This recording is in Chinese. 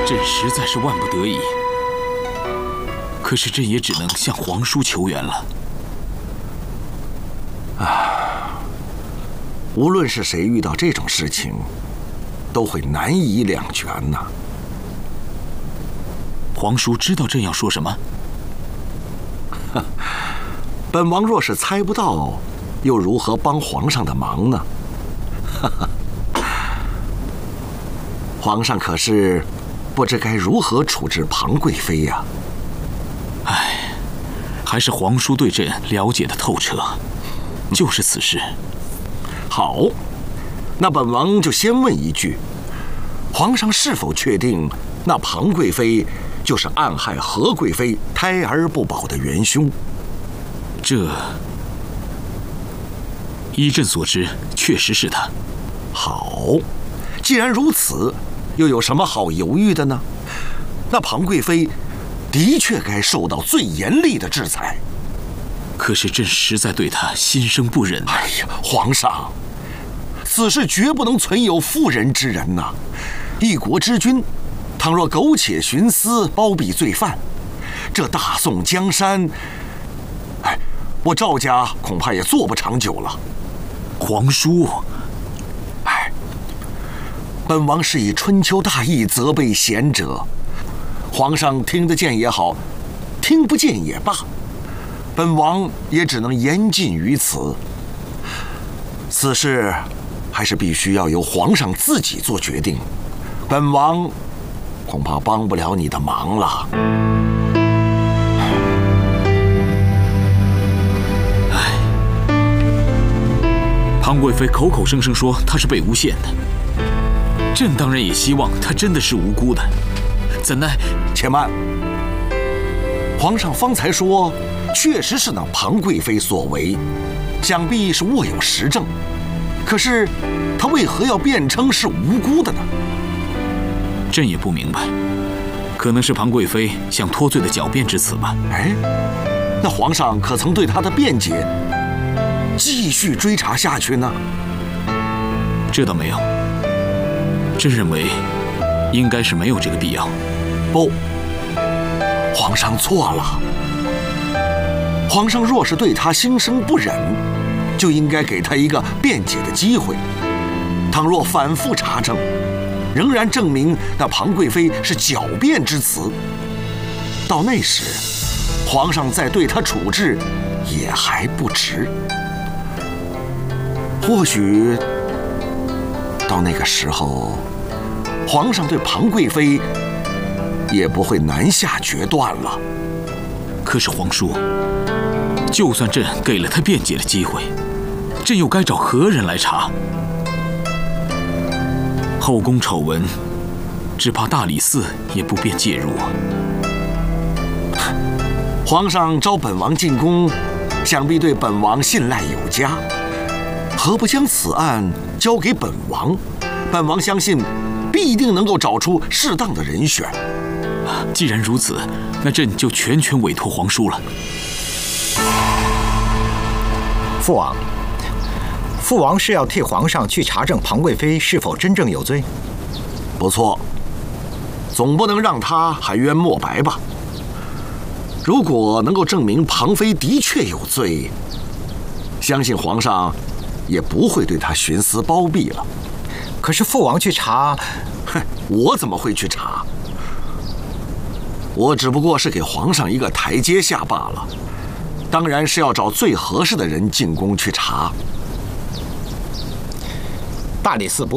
朕实在是万不得已，可是朕也只能向皇叔求援了。 无论是谁遇到这种事情，都会难以两全呐。 皇叔知道朕要说什么？ 本王若是猜不到，又如何帮皇上的忙呢？皇上可是不知该如何处置庞贵妃呀。 唉，还是皇叔对朕了解的透彻。就是此事。 好，那本王就先问一句：皇上是否确定那庞贵妃就是暗害何贵妃胎儿不保的元凶？ 这，依朕所知，确实是他。 好，既然如此，又有什么好犹豫的呢？那庞贵妃的确该受到最严厉的制裁。 可是朕实在对他心生不忍。 哎呀，皇上，此事绝不能存有妇人之仁呐！一国之君，倘若苟且徇私，包庇罪犯，这大宋江山，我赵家恐怕也做不长久了。 皇叔， 本王是以春秋大义责备贤者，皇上听得见也好，听不见也罢，本王也只能言尽于此。此事还是必须要由皇上自己做决定，本王恐怕帮不了你的忙了。 庞贵妃口口声声说她是被诬陷的，朕当然也希望她真的是无辜的，怎奈…… 且慢，皇上方才说确实是那庞贵妃所为，想必是握有实证。可是她为何要辩称是无辜的呢？ 朕也不明白，可能是庞贵妃想脱罪的狡辩之词吧。 那皇上可曾对她的辩解继续追查下去呢？ 这倒没有，朕认为应该是没有这个必要。 不，皇上错了。皇上若是对他心生不忍，就应该给他一个辩解的机会。倘若反复查证，仍然证明那庞贵妃是狡辩之词，到那时，皇上再对他处置也还不迟。或许到那个时候，皇上对庞贵妃也不会难下决断了。 可是皇叔，就算朕给了他辩解的机会，朕又该找何人来查？后宫丑闻，只怕大理寺也不便介入啊。 皇上召本王进宫，想必对本王信赖有加，何不将此案交给本王？本王相信必定能够找出适当的人选。 既然如此，那朕就全权委托皇叔了。 父王，父王是要替皇上去查证庞贵妃是否真正有罪？ 不错，总不能让她含冤莫白吧？如果能够证明庞妃的确有罪，相信皇上也不会对她徇私包庇了。 可是父王去查， 我怎么会去查？我只不过是给皇上一个台阶下罢了，当然是要找最合适的人进宫去查。 大理寺不